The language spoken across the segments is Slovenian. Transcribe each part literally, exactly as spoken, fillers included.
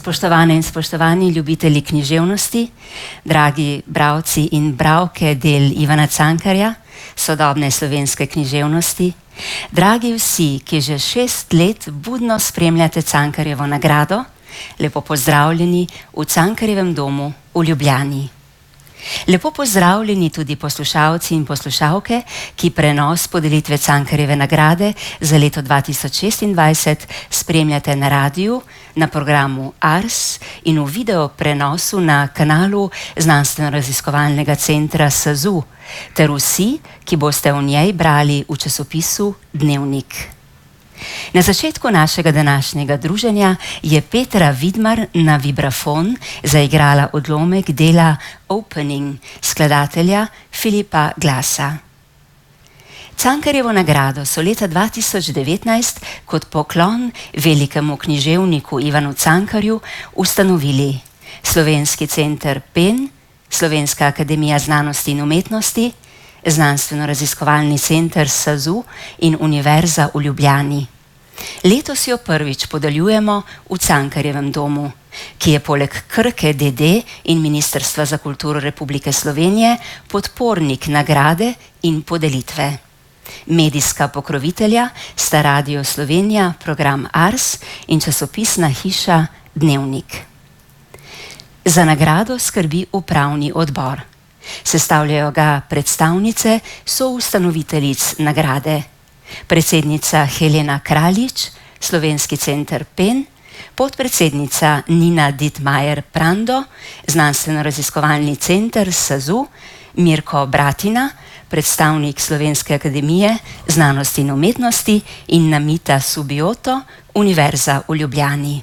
Spoštovane in spoštovani ljubitelji književnosti, dragi bralci in bralke del Ivana Cankarja, sodobne slovenske književnosti, dragi vsi, ki že šest let budno spremljate Cankarjevo nagrado, lepo pozdravljeni v Cankarjevem domu v Ljubljani. Lepo pozdravljeni tudi poslušalci in poslušalke, ki prenos podelitve Cankarjeve nagrade za leto dva tisoč šestindvajset spremljate na radiju, na programu Ars in v video prenosu na kanalu Znanstveno-raziskovalnega centra S A Z U, ter vsi, ki boste v njej brali v časopisu Dnevnik. Na začetku našega današnjega druženja je Petra Vidmar na vibrafon zaigrala odlomek dela Opening skladatelja Filipa Glassa. Cankarjevo nagrado so leta dva tisoč devetnajst kot poklon velikemu književniku Ivanu Cankarju ustanovili Slovenski center Pen, Slovenska akademija znanosti in umetnosti, Znanstveno-raziskovalni center S A Z U in Univerza v Ljubljani. Letos jo prvič podeljujemo v Cankarjevem domu, ki je poleg Krke D D in Ministrstva za kulturo Republike Slovenije podpornik nagrade in podelitve. Medijska pokrovitelja sta Radio Slovenija, program Ars in časopisna hiša Dnevnik. Za nagrado skrbi upravni odbor. Sestavljajo ga predstavnice soustanoviteljic nagrade. Predsednica Helena Kraljič, Slovenski center Pen, podpredsednica Nina Dittmajer Prando, Znanstveno-raziskovalni center S A Z U, Mirko Bratina, predstavnik Slovenske akademije znanosti in umetnosti in Namita Subioto, Univerza v Ljubljani.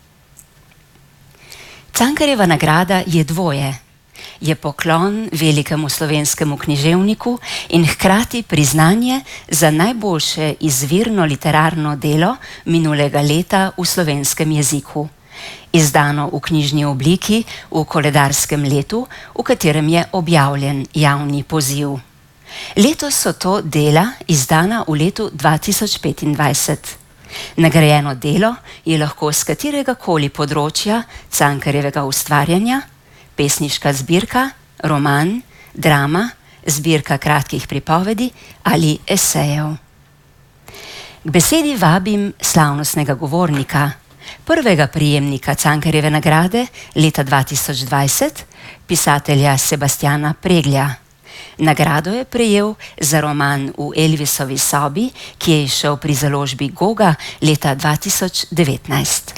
Cankarjeva nagrada je dvoje. Je poklon velikemu slovenskemu književniku in hkrati priznanje za najboljše izvirno literarno delo minulega leta v slovenskem jeziku, izdano v knjižni obliki v koledarskem letu, v katerem je objavljen javni poziv. Letos so to dela izdana v letu dva tisoč petindvajset. Nagrajeno delo je lahko z katerega koli področja Cankarjevega ustvarjanja, pesniška zbirka, roman, drama, zbirka kratkih pripovedi ali esejev. K besedi vabim slavnostnega govornika, prvega prejemnika Cankarjeve nagrade leta dva tisoč dvajset, pisatelja Sebastjana Preglja. Nagrado je prejel za roman V Elvisovi sobi, ki je izšel pri založbi Goga leta dva tisoč devetnajst.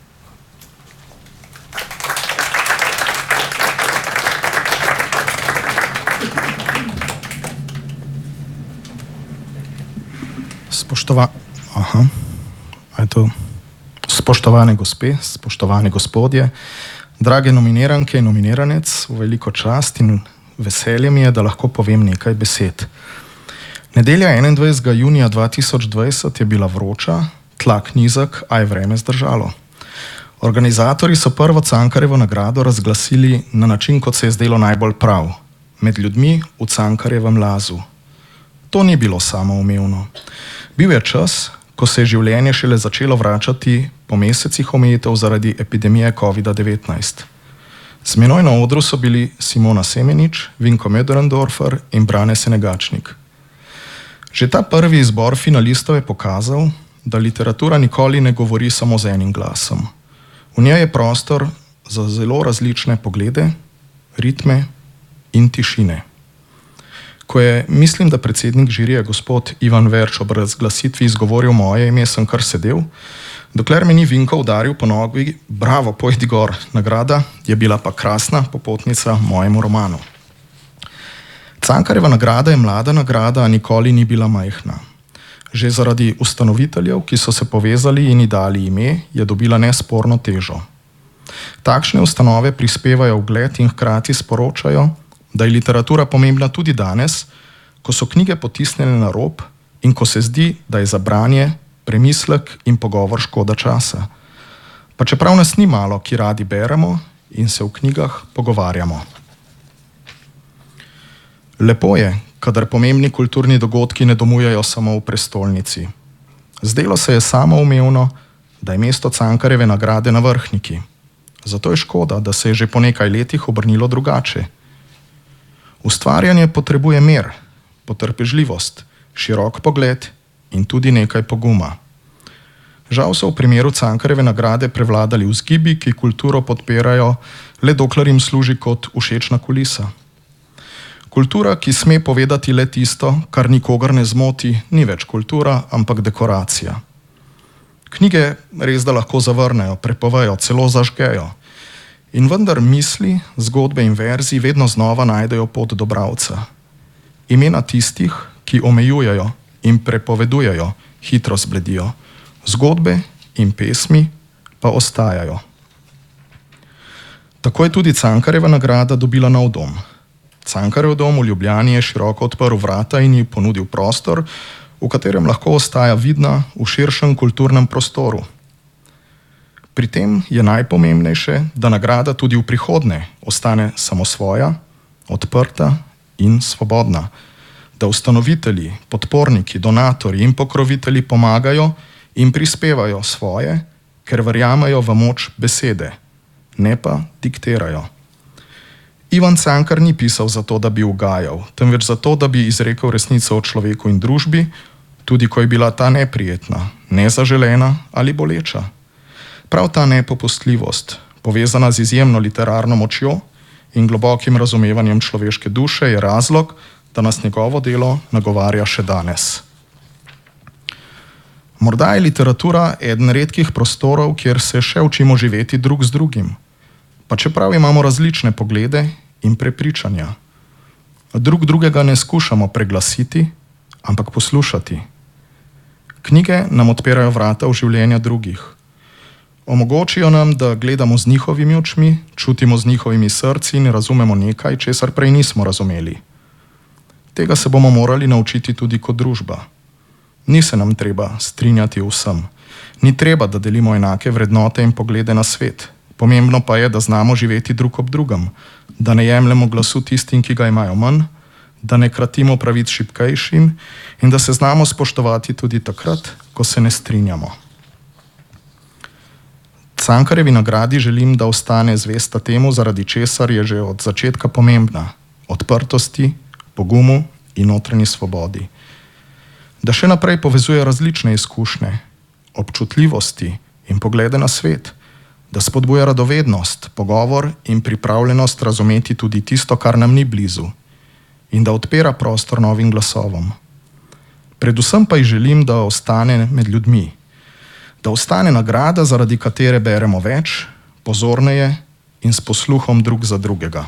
Spoštova... Aha. A je to... Spoštovane gospe, spoštovani gospodje, drage nominiranke in nominiranec, v veliko čast in veselje mi je, da lahko povem nekaj besed. Nedelja enaindvajsetega junija dva tisoč dvajset je bila vroča, tlak nizek, a je vreme zdržalo. Organizatorji so prvo Cankarjevo nagrado razglasili na način, kot se je zdelo najbolj prav, med ljudmi v Cankarjevem lazu. To ni bilo samoumevno. Bil je čas, ko se je življenje šele začelo vračati po mesecih omejitev zaradi epidemije covida devetnajst. Z menoj na odru so bili Simona Semenič, Vinko Möderndorfer in Brane Senegačnik. Že ta prvi izbor finalistov je pokazal, da literatura nikoli ne govori samo z enim glasom. V njej je prostor za zelo različne poglede, ritme in tišine. Ko je, mislim, da predsednik žirije gospod Ivan Verč ob razglasitvi izgovoril moje ime, sem kar sedel, dokler me ni Vinko udaril po nogi, bravo, pojdi gor, nagrada je bila pa krasna popotnica mojemu romanu. Cankarjeva nagrada je mlada nagrada, a nikoli ni bila majhna. Že zaradi ustanoviteljev, ki so se povezali in ji dali ime, je dobila nesporno težo. Takšne ustanove prispevajo ugled in hkrati sporočajo, da je literatura pomembna tudi danes, ko so knjige potisnjene na rob in ko se zdi, da je za branje, premislek in pogovor škoda časa. Pa čeprav nas ni malo, ki radi beremo in se v knjigah pogovarjamo. Lepo je, kadar pomembni kulturni dogodki ne domujejo samo v prestolnici. Zdelo se je samoumevno, da je mesto Cankarjeve nagrade na Vrhniki, Zato je škoda, da se je že po nekaj letih obrnilo drugače. Ustvarjanje potrebuje mir, potrpežljivost, širok pogled in tudi nekaj poguma. Žal so v primeru Cankarjeve nagrade prevladali vzgibi, ki kulturo podpirajo, le dokler jim služi kot všečna kulisa. Kultura, ki sme povedati le tisto, kar nikogar ne zmoti, ni več kultura, ampak dekoracija. Knjige res da lahko zavrnejo, prepovejo, celo zažgejo. In vendar misli, zgodbe in verziji vedno znova najdejo pot do bralca. Imena tistih, ki omejujejo in prepovedujejo, hitro zbledijo. Zgodbe in pesmi pa ostajajo. Tako je tudi Cankarjeva nagrada dobila nov dom. Cankarjev dom v Ljubljani je široko odprl vrata in ji ponudil prostor, v katerem lahko ostaja vidna v širšem kulturnem prostoru. Pri tem je najpomembnejše, da nagrada tudi v prihodnje ostane samosvoja, odprta in svobodna, da ustanovitelji, podporniki, donatorji in pokrovitelji pomagajo in prispevajo svoje, ker verjamejo v moč besede, ne pa diktirajo. Ivan Cankar ni pisal zato, da bi ugajal, temveč zato, da bi izrekel resnico o človeku in družbi, tudi ko je bila ta neprijetna, nezaželena ali boleča. Prav ta nepopustljivost, povezana z izjemno literarno močjo in globokim razumevanjem človeške duše, je razlog, da nas njegovo delo nagovarja še danes. Morda je literatura eden redkih prostorov, kjer se še učimo živeti drug z drugim, pa čeprav imamo različne poglede in prepričanja. Drug drugega ne skušamo preglasiti, ampak poslušati. Knjige nam odpirajo vrata v življenja drugih. Omogočijo nam, da gledamo z njihovimi očmi, čutimo z njihovimi srci in razumemo nekaj, česar prej nismo razumeli. Tega se bomo morali naučiti tudi kot družba. Ni se nam treba strinjati vsem. Ni treba, da delimo enake vrednote in poglede na svet. Pomembno pa je, da znamo živeti drug ob drugem, da ne jemljemo glasu tistim, ki ga imajo manj, da ne kratimo pravic šibkejšim in da se znamo spoštovati tudi takrat, ko se ne strinjamo. Cankarjevi nagradi želim, da ostane zvesta temu, zaradi česar je že od začetka pomembna, odprtosti, pogumu in notranji svobodi. Da še naprej povezuje različne izkušnje, občutljivosti in poglede na svet, da spodbuja radovednost, pogovor in pripravljenost razumeti tudi tisto, kar nam ni blizu, in da odpira prostor novim glasovom. Predvsem pa ji želim, da ostane med ljudmi, da ostane nagrada, zaradi katere beremo več, pozorneje in s posluhom drug za drugega.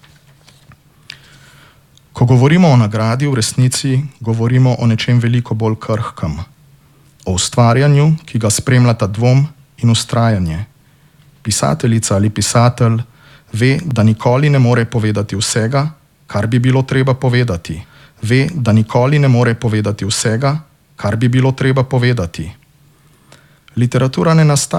Ko govorimo o nagradi, v resnici govorimo o nečem veliko bolj krhkem, o ustvarjanju, ki ga spremljata dvom in vztrajanje. Pisateljica ali pisatelj ve, da nikoli ne more povedati vsega, kar bi bilo treba povedati. Ve, da nikoli ne more povedati vsega, kar bi bilo treba povedati. Literatura ne nastaja